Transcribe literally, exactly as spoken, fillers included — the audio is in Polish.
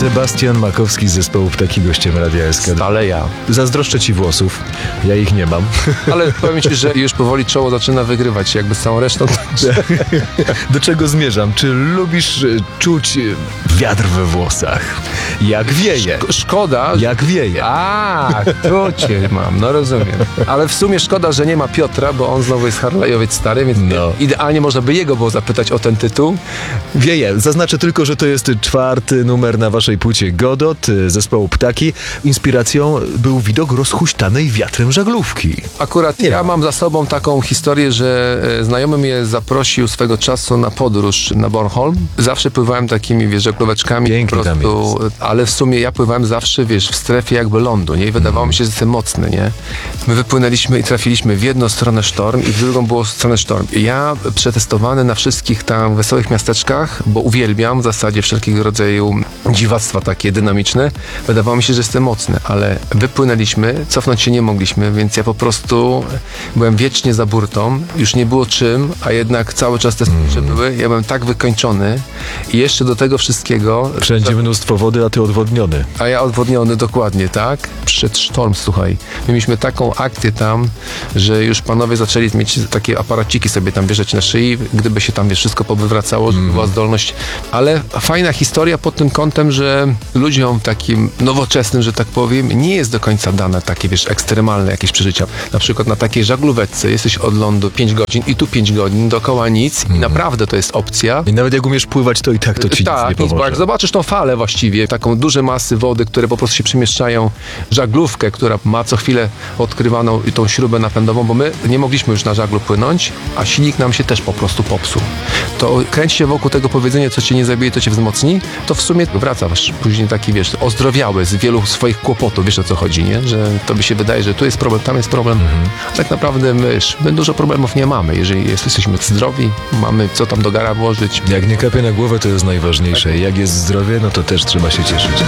Sebastian Makowski z zespołu Ptaki, gościem Radia S K. Ale ja. Zazdroszczę ci włosów. Ja ich nie mam. Ale powiem ci, że już powoli czoło zaczyna wygrywać jakby z całą resztą. Do czego zmierzam? Czy lubisz e, czuć e, wiatr we włosach? Jak wieje. Szko- szkoda. że- Jak wieje. A, tu cię mam, no rozumiem. Ale w sumie szkoda, że nie ma Piotra, bo on znowu jest Harlejowiec stary, więc No. idealnie można by jego było zapytać o ten tytuł. Wieje. Zaznaczę tylko, że to jest czwarty numer na waszej płycie Godot e, zespołu Ptaki. Inspiracją był widok rozhuśtanej wiatrem żaglówki. Akurat ja mam za sobą taką historię, że e, znajomy mnie zaprosił swego czasu na podróż na Bornholm. Zawsze pływałem takimi, wiesz, żaglóweczkami Pięknie po tam prostu, ale w sumie ja pływałem zawsze, wiesz, w strefie jakby lądu, nie? I wydawało mi się, że jestem mocny, nie? My wypłynęliśmy i trafiliśmy w jedną stronę sztorm i w drugą było stronę sztorm. I ja przetestowany na wszystkich tam wesołych miasteczkach, bo uwielbiam w zasadzie wszelkiego rodzaju dziwactwa takie dynamiczne, wydawało mi się, że jestem mocny, ale wypłynęliśmy, cofnąć się nie mogliśmy, więc ja po prostu byłem wiecznie za burtą, już nie było czym, a jednak cały czas te skurcze były, ja byłem tak wykończony i jeszcze do tego wszystkiego, Wszędzie mnóstwo wody, a ty odwodniony. a ja odwodniony dokładnie, tak? Przyszedł sztorm, słuchaj. My mieliśmy taką akcję tam, że już panowie zaczęli mieć takie aparaciki sobie tam bierzeć na szyi, gdyby się tam wiesz, wszystko powywracało, żeby była zdolność. Ale fajna historia pod tym kątem, że ludziom takim nowoczesnym, że tak powiem, nie jest do końca dane takie, wiesz, ekstremalne jakieś przeżycia. Na przykład na takiej żaglóweczce jesteś od lądu pięć godzin i tu pięć godzin, dookoła nic i naprawdę to jest opcja. I nawet jak umiesz pływać, to i tak to ci Tak, nic nie nic, bo pomoże. jak zobaczysz tą falę właściwie, taką duże masy wody, które po prostu się przemieszczają, żaglówkę, która ma co chwilę odkrywaną i tą śrubę napędową, bo my nie mogliśmy już na żaglu płynąć, a silnik nam się też po prostu popsuł. To kręć się wokół tego powiedzenia, co cię nie zabije, to cię wzmocni, to w sumie wracasz później taki, wiesz, ozdrowiały z wielu swoich kłopotów, wiesz o co chodzi, nie? Że to by się wydaje, że tu jest problem, tam jest problem. Tak naprawdę, wiesz, my dużo problemów nie mamy, jeżeli jesteśmy zdrowi, mamy co tam do gara włożyć. Jak nie kapie na głowę, to jest najważniejsze. Jak jest zdrowie, no to też trzeba się cieszyć.